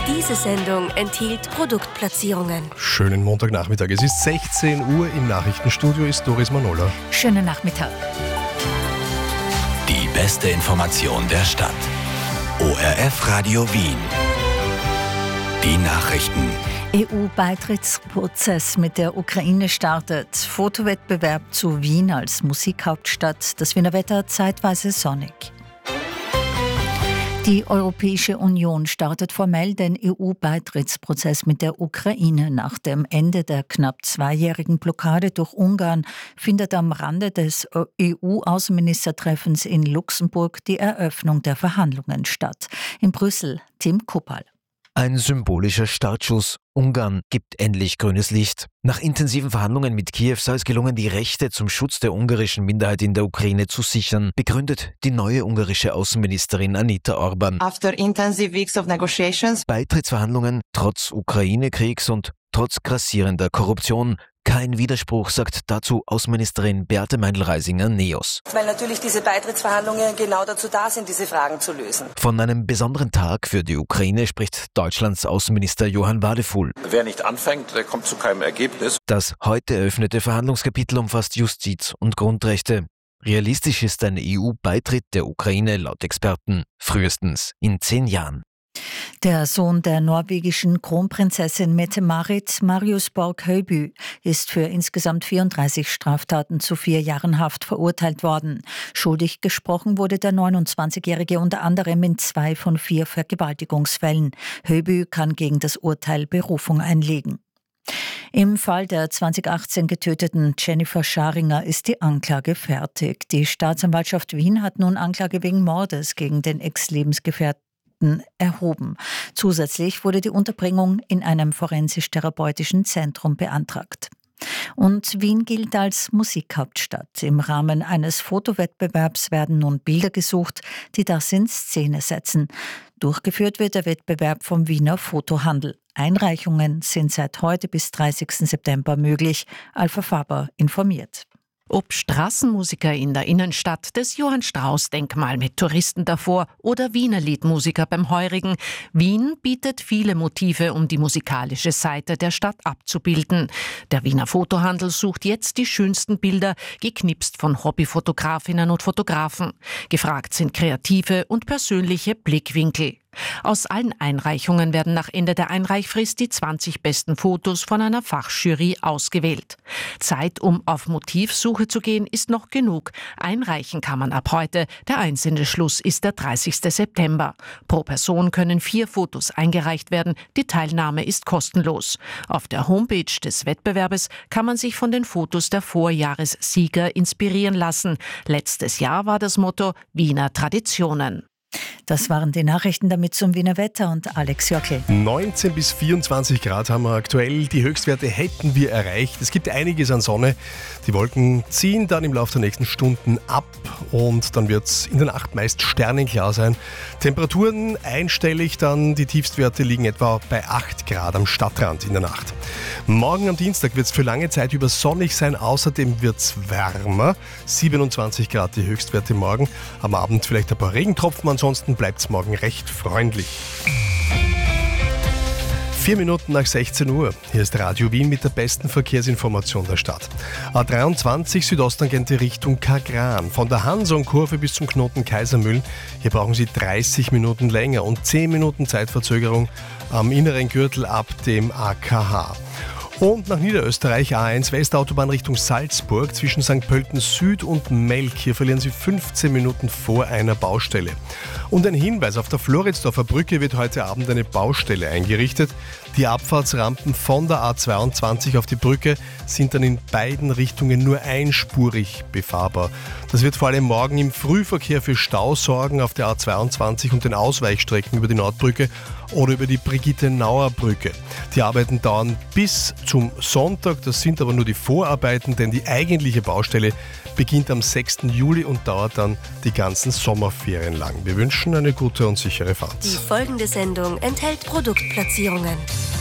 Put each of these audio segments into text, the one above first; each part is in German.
Diese Sendung enthielt Produktplatzierungen. Schönen Montagnachmittag. Es ist 16 Uhr. Im Nachrichtenstudio ist Doris Manola. Schönen Nachmittag. Die beste Information der Stadt. ORF Radio Wien. Die Nachrichten. EU-Beitrittsprozess mit der Ukraine startet. Fotowettbewerb zu Wien als Musikhauptstadt. Das Wiener Wetter zeitweise sonnig. Die Europäische Union startet formell den EU-Beitrittsprozess mit der Ukraine. Nach dem Ende der knapp zweijährigen Blockade durch Ungarn findet am Rande des EU-Außenministertreffens in Luxemburg die Eröffnung der Verhandlungen statt. In Brüssel Tim Kuppal. Ein symbolischer Startschuss. Ungarn gibt endlich grünes Licht. Nach intensiven Verhandlungen mit Kiew sei es gelungen, die Rechte zum Schutz der ungarischen Minderheit in der Ukraine zu sichern, begründet die neue ungarische Außenministerin Anita Orban. After intensive weeks of negotiations, Beitrittsverhandlungen trotz Ukraine-Kriegs und trotz grassierender Korruption. Kein Widerspruch, sagt dazu Außenministerin Beate Meindl-Reisinger-Neos. Weil natürlich diese Beitrittsverhandlungen genau dazu da sind, diese Fragen zu lösen. Von einem besonderen Tag für die Ukraine spricht Deutschlands Außenminister Johann Wadefuhl. Wer nicht anfängt, der kommt zu keinem Ergebnis. Das heute eröffnete Verhandlungskapitel umfasst Justiz und Grundrechte. Realistisch ist ein EU-Beitritt der Ukraine laut Experten frühestens in 10 Jahren. Der Sohn der norwegischen Kronprinzessin Mette-Marit, Marius Borg-Høiby, ist für insgesamt 34 Straftaten zu 4 Jahren Haft verurteilt worden. Schuldig gesprochen wurde der 29-Jährige unter anderem in 2 von 4 Vergewaltigungsfällen. Høiby kann gegen das Urteil Berufung einlegen. Im Fall der 2018 getöteten Jennifer Scharinger ist die Anklage fertig. Die Staatsanwaltschaft Wien hat nun Anklage wegen Mordes gegen den Ex-Lebensgefährten erhoben. Zusätzlich wurde die Unterbringung in einem forensisch-therapeutischen Zentrum beantragt. Und Wien gilt als Musikhauptstadt. Im Rahmen eines Fotowettbewerbs werden nun Bilder gesucht, die das in Szene setzen. Durchgeführt wird der Wettbewerb vom Wiener Fotohandel. Einreichungen sind seit heute bis 30. September möglich. Alpha Faber informiert. Ob Straßenmusiker in der Innenstadt, das Johann-Strauß-Denkmal mit Touristen davor oder Wiener Liedmusiker beim Heurigen, Wien bietet viele Motive, um die musikalische Seite der Stadt abzubilden. Der Wiener Fotohandel sucht jetzt die schönsten Bilder, geknipst von Hobbyfotografinnen und Fotografen. Gefragt sind kreative und persönliche Blickwinkel. Aus allen Einreichungen werden nach Ende der Einreichfrist die 20 besten Fotos von einer Fachjury ausgewählt. Zeit, um auf Motivsuche zu gehen, ist noch genug. Einreichen kann man ab heute. Der Einsendeschluss ist der 30. September. Pro Person können 4 Fotos eingereicht werden. Die Teilnahme ist kostenlos. Auf der Homepage des Wettbewerbes kann man sich von den Fotos der Vorjahressieger inspirieren lassen. Letztes Jahr war das Motto Wiener Traditionen. Das waren die Nachrichten damit zum Wiener Wetter und Alex Jockel. 19 bis 24 Grad haben wir aktuell. Die Höchstwerte hätten wir erreicht. Es gibt einiges an Sonne. Die Wolken ziehen dann im Laufe der nächsten Stunden ab und dann wird es in der Nacht meist sternenklar sein. Temperaturen einstellig, dann die Tiefstwerte liegen etwa bei 8 Grad am Stadtrand in der Nacht. Morgen am Dienstag wird es für lange Zeit über sonnig sein. Außerdem wird es wärmer. 27 Grad die Höchstwerte morgen. Am Abend vielleicht ein paar Regentropfen. Ansonsten bleibt es morgen recht freundlich. 4 Minuten nach 16 Uhr. Hier ist Radio Wien mit der besten Verkehrsinformation der Stadt. A23 Südosttangente Richtung Kagran. Von der Hanson-Kurve bis zum Knoten Kaisermühlen. Hier brauchen Sie 30 Minuten länger und 10 Minuten Zeitverzögerung am inneren Gürtel ab dem AKH. Und nach Niederösterreich A1 Westautobahn Richtung Salzburg zwischen St. Pölten Süd und Melk. Hier verlieren Sie 15 Minuten vor einer Baustelle. Und ein Hinweis, auf der Floridsdorfer Brücke wird heute Abend eine Baustelle eingerichtet. Die Abfahrtsrampen von der A22 auf die Brücke sind dann in beiden Richtungen nur einspurig befahrbar. Das wird vor allem morgen im Frühverkehr für Stau sorgen auf der A22 und den Ausweichstrecken über die Nordbrücke oder über die Brigitte-Nauer-Brücke. Die Arbeiten dauern bis zum Sonntag, das sind aber nur die Vorarbeiten, denn die eigentliche Baustelle beginnt am 6. Juli und dauert dann die ganzen Sommerferien lang. Wir wünschen eine gute und sichere Fahrt. Die folgende Sendung enthält Produktplatzierungen.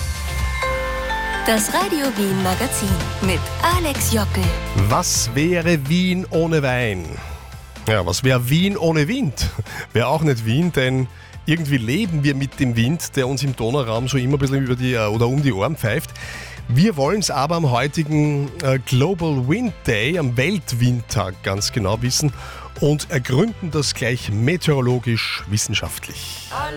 Das Radio Wien Magazin mit Alex Jockel. Was wäre Wien ohne Wein? Ja, was wäre Wien ohne Wind? Wäre auch nicht Wien, denn Irgendwie leben wir mit dem Wind, der uns im Donauraum so immer ein bisschen über die oder um die Ohren pfeift. Wir wollen es aber am heutigen Global Wind Day, am Weltwindtag ganz genau wissen und ergründen das gleich meteorologisch wissenschaftlich.